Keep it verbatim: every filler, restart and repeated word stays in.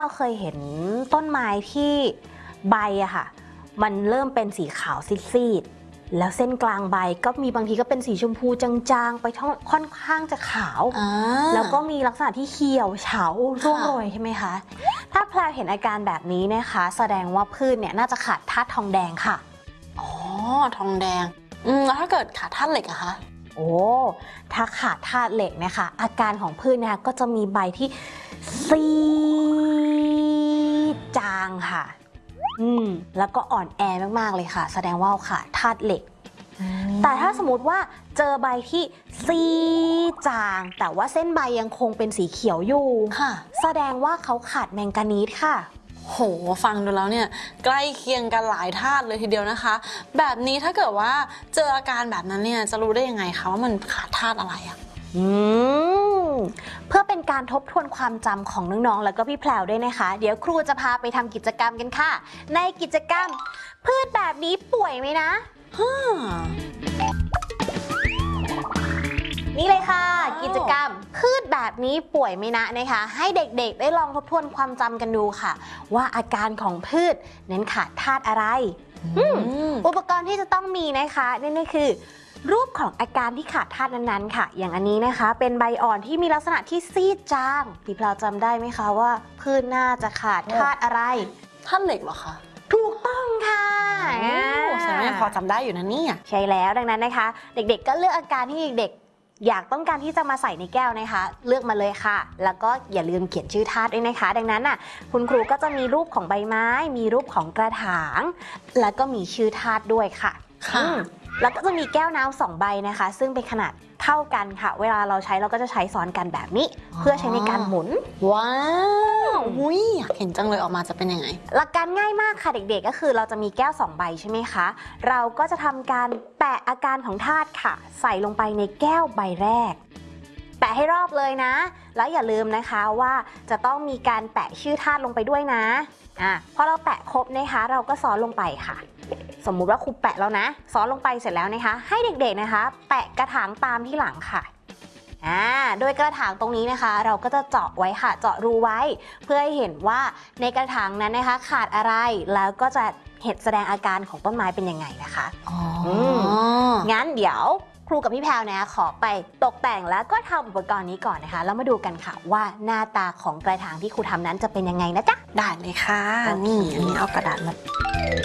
เราเคยเห็นต้นไม้ที่ใบอะค่ะมันเริ่มเป็นสีขาวซีดๆแล้วเส้นกลางใบก็มีบางทีก็เป็นสีชมพูจางๆไปค่อนข้างจะขาวแล้วก็มีลักษณะที่เขียวเฉาร่วงโรยใช่ไหมคะถ้าแพรเห็นอาการแบบนี้นะคะแสดงว่าพืชเนี่ยน่าจะขาดธาตุทองแดงค่ะอ๋อทองแดงอืมแล้วถ้าเกิดขาดธาตุเหล็กอะคะโอ้ถ้าขาดธาตุเหล็กนะคะอาการของพืชนะคะก็จะมีใบที่ซีดจางค่ะอืมแล้วก็อ่อนแอมากๆเลยค่ะแสดงว่าขาดธาตุเหล็กแต่ถ้าสมมติว่าเจอใบที่ซีดจางแต่ว่าเส้นใบยังคงเป็นสีเขียวอยู่ค่ะแสดงว่าเขาขาดแมงกานีสค่ะโหฟังดูแล้วเนี่ยใกล้เคียงกันหลายธาตุเลยทีเดียวนะคะแบบนี้ถ้าเกิดว่าเจออาการแบบนั้นเนี่ยจะรู้ได้ยังไงคะว่ามันขาดธาตุอะไรอะอืมเพื่อเป็นการทบทวนความจำของน้องๆแล้วก็พี่แพรวด้วยนะคะเดี๋ยวครูจะพาไปทำกิจกรรมกันค่ะในกิจกรรมพืชแบบนี้ป่วยไหมนะนี่เลยค่ะกิจกรรมพืชแบบนี้ป่วยไหมนะนะคะให้เด็กๆได้ลองทบทวนความจำกันดูค่ะว่าอาการของพืชนั้นขาดธาตุอะไรอุปกรณ์ที่จะต้องมีนะคะนั่นก็คือรูปของอาการที่ขาดธาตุนั้นๆค่ะอย่างอันนี้นะคะเป็นใบอ่อนที่มีลักษณะที่ซีดจางพี่เพลาจำได้ไหมคะว่าพืชน่าจะขาดธาตุอะไรธาตุเหล็กเหรอคะถูกต้องค่ะแสดงว่าพอจำได้อยู่นะเนี่ยใช่แล้วดังนั้นนะคะเด็กๆก็เลือกอาการที่เด็กๆอยากต้องการที่จะมาใส่ในแก้วนะคะเลือกมาเลยค่ะแล้วก็อย่าลืมเขียนชื่อธาตุด้วยนะคะดังนั้นน่ะคุณครูก็จะมีรูปของใบไม้มีรูปของกระถางแล้วก็มีชื่อธาตุด้วยค่ะค่ะแล้วก็จะมีแก้วน้ำสองใบนะคะซึ่งเป็นขนาดเท่ากันค่ะเวลาเราใช้เราก็จะใช้ซ้อนกันแบบนี้เพื่อใช้ในการหมุนว้าวอุ้ยอยากเห็นจังเลยออกมาจะเป็นยังไงหลักการง่ายมากค่ะเด็กๆก็คือเราจะมีแก้วสองใบใช่ไหมคะเราก็จะทำการแปะอาการของธาตุค่ะใส่ลงไปในแก้วใบแรกแปะให้รอบเลยนะแล้วอย่าลืมนะคะว่าจะต้องมีการแปะชื่อธาตุลงไปด้วยนะอ่ะพอเราแปะครบนะคะเราก็ซ้อนลงไปค่ะสมมุติว่าครูแปะแล้วนะซ้อนลงไปเสร็จแล้วนะคะให้เด็กๆนะคะแปะกระถางตามที่หลังค่ะอ่าโดยกระถางตรงนี้นะคะเราก็จะเจาะไว้ค่ะเจาะรูไว้เพื่อให้เห็นว่าในกระถางนั้นนะคะขาดอะไรแล้วก็จะเห็นแสดงอาการของต้นไม้เป็นยังไงนะคะอ๋องั้นเดี๋ยวครูกับพี่แพรวเนี่ยขอไปตกแต่งแล้วก็ทำอุปกรณ์นี้ก่อนนะคะแล้วมาดูกันค่ะว่าหน้าตาของกระถางที่ครูทำนั้นจะเป็นยังไงนะจ๊ะได้เลยค่ะนี่อันนี้เอากระดาษมา